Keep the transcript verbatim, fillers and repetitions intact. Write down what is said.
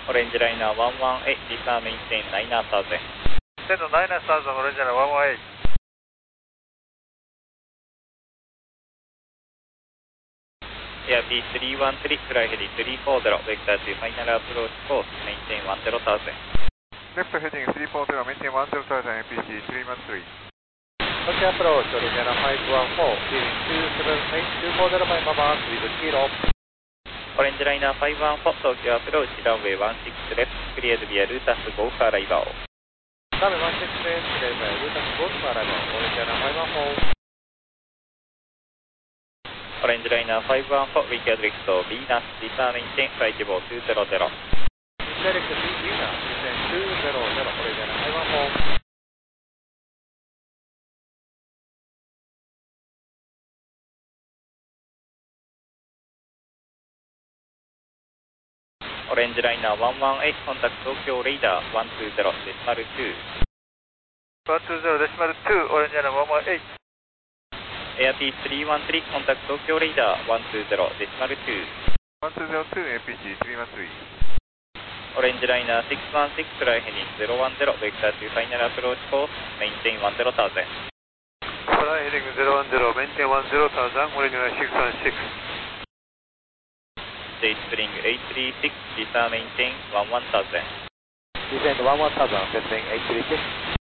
オレンジライナーいちいちはち、リサーメインテインナイナーサーゼン。 セントナイナーサーゼン、オレンジライナーいちいちはち。 Air P さんいちさん、フライヘリーさんよんゼロ、ベクターとファイナルアプローチコース、メインテインじゅうサーゼン。 Left heading three four zero, maintain one zero thousand, A P C three one three. Touch approach, Original five one four, leaving two seven eight two four zero by Mama, with zero. オレンジライナーいちいちいち、東京アプローチ、ランウェイじゅうろくレフト、クリアドビアルータスゴーフアライバー。 Runway one six left, clear by Lutas Golf Arrival, Original five one four. オレンジライナーいちいちいち、ウィキャドリフト、ビーナス、リサーメインテイン、フライティボーにひゃく。 Direct to Vienna, descend two zero zero, Original five one four. オレンジライナーいちいちはち、コンタクト東京レイダーいちにゼロ、デシマルに。 いちにゼロ、デシマルに、オレンジライナーいちいちはち。 エア ピーさんいちいちさん、コンタクト東京レイダーいちにゼロ、デシマルに。 いちにゼロに、エーピーシーさんいちさん。 オレンジライナーろくいちろく、フライヘディングゼロいちゼロ、ベクターとファイナルアプローチコース、メインテインじゅうサーゼン。 フライヘディングゼロいちゼロ、メインテインじゅうサーゼン、オレンジライナーろくいちろく。 J スプリングはちさんろく、リサーメインテインじゅういちサーゼン。 Descend one one thousand, settling eight three six.